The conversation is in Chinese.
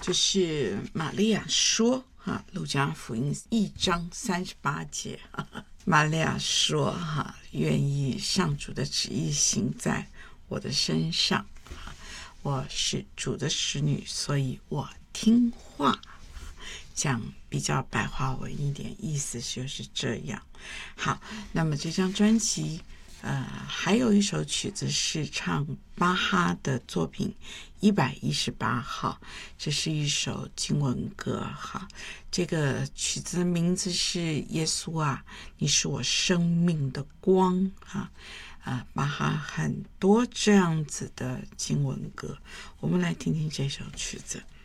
这是玛利亚说路加福音1章38节玛利亚说愿意上主的旨意行在我的身上，我是主的使女，所以我听话。讲比较白话文一点，意思就是这样。好，那么这张专辑还有一首曲子是唱巴哈的作品118号，这是一首经文歌这个曲子的名字是耶稣啊，你是我生命的光巴哈很多这样子的经文歌，我们来听听这首曲子。